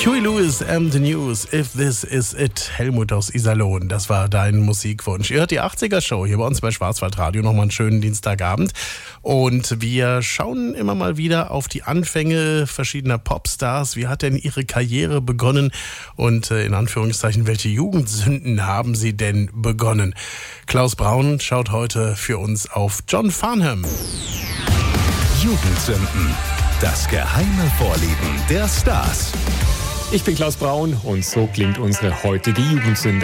Huey Lewis and the News, If This Is It. Helmut aus Iserlohn, das war dein Musikwunsch. Ihr hört die 80er-Show hier bei uns bei Schwarzwaldradio. Nochmal einen schönen Dienstagabend. Und wir schauen immer mal wieder auf die Anfänge verschiedener Popstars. Wie hat denn ihre Karriere begonnen? Und in Anführungszeichen, welche Jugendsünden haben sie denn begonnen? Klaus Braun schaut heute für uns auf John Farnham. Jugendsünden. Das geheime Vorleben der Stars. Ich bin Klaus Braun und so klingt unsere heutige Jugendsünde.